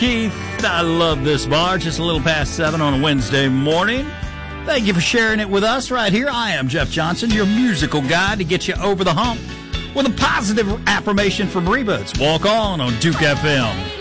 Keith, I love this bar. Just a little past 7 on a Wednesday morning. Thank you for sharing it with us right here. I am Jeff Johnson, your musical guide to get you over the hump with a positive affirmation from Reba. It's Walk On Duke FM.